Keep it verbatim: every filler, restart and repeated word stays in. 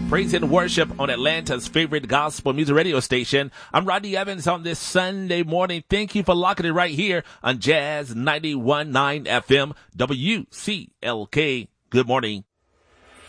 praise and worship on Atlanta's favorite gospel music radio station. I'm Rodney Evans on this Sunday morning. Thank you for locking it right here on Jazz ninety-one point nine F M W C L K. Good morning.